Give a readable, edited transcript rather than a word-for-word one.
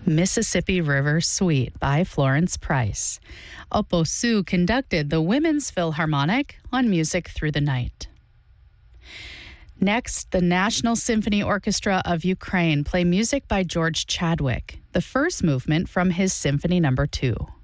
Mississippi River Suite by Florence Price. Oposu conducted the Women's Philharmonic on Music Through the Night. Next, the National Symphony Orchestra of Ukraine play music by George Chadwick, the first movement from his Symphony No. 2.